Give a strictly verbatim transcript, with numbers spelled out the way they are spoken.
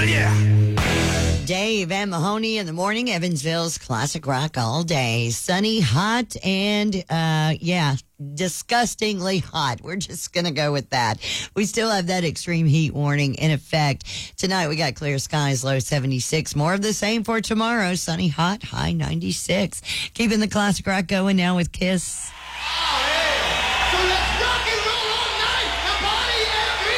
yeah. Dave and Mahoney in the morning, Evansville's classic rock all day. Sunny, hot, and, uh, yeah, disgustingly hot. We're just going to go with that. We still have that extreme heat warning in effect. Tonight we got clear skies, low seventy-six. More of the same for tomorrow. Sunny, hot, high ninety-six. Keeping the classic rock going now with Kiss.